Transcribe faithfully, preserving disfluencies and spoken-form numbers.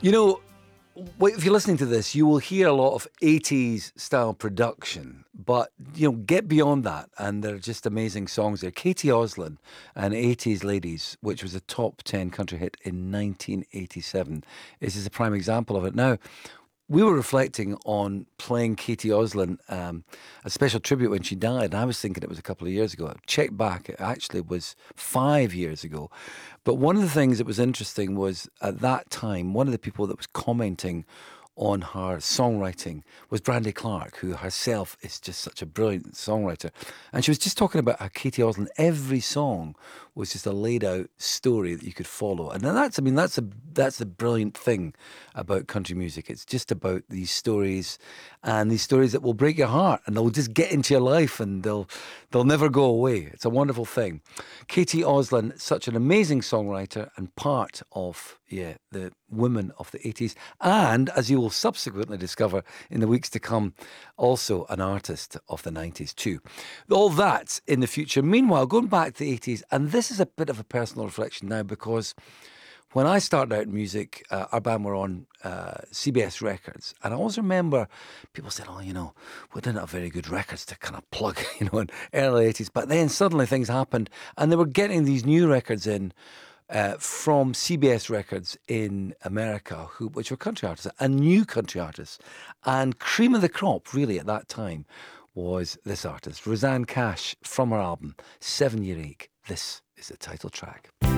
You know, Wait, if you're listening to this, you will hear a lot of eighties style production, but you know, get beyond that, and there are just amazing songs there. Katie Oslin and eighties Ladies, which was a top ten country hit in nineteen eighty-seven, is just a prime example of it. Now, we were reflecting on playing Katie Oslin, um, a special tribute when she died, and I was thinking it was a couple of years ago. I checked back, it actually was five years ago. But one of the things that was interesting was at that time, one of the people that was commenting on her songwriting was Brandy Clark, who herself is just such a brilliant songwriter. And she was just talking about how Katie Oslin, every song was just a laid out story that you could follow. And that's, I mean, that's a that's the brilliant thing about country music. It's just about these stories, and these stories that will break your heart, and they'll just get into your life, and they'll they'll never go away. It's a wonderful thing. Katie Oslin, such an amazing songwriter and part of yeah the women of the eighties, and as you will subsequently discover in the weeks to come, also an artist of the nineties too. All that in the future. Meanwhile, going back to the eighties, and this is a bit of a personal reflection now, because when I started out in music, uh, our band were on uh, C B S Records, and I always remember people saying, "Oh, you know, we didn't have very good records to kind of plug," you know, in early eighties. But then suddenly things happened, and they were getting these new records in uh, from C B S Records in America, who which were country artists and new country artists, and cream of the crop really at that time was this artist, Rosanne Cash, from her album Seven Year Ache. This is the title track.